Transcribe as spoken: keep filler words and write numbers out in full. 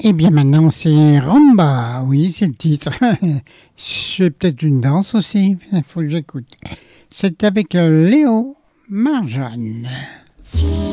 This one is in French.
Et bien maintenant c'est Rumba, oui c'est le titre. C'est peut-être une danse aussi, il faut que j'écoute. C'est avec euh, Léo Marjane.